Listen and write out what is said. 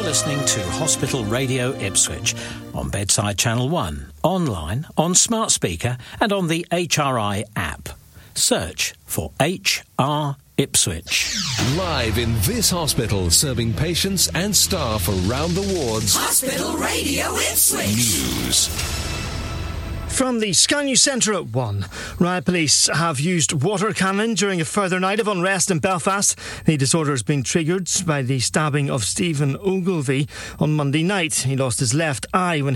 You're listening to Hospital Radio Ipswich on Bedside Channel 1, online, on smart speaker and on the HRI app. Search for HR Ipswich. Live in this hospital, serving patients and staff around the wards. Hospital Radio Ipswich. News. From the Sky News Centre at 1, riot police have used water cannon during a further night of unrest in Belfast. The disorder has been triggered by the stabbing of Stephen Ogilvie on Monday night. He lost his left eye when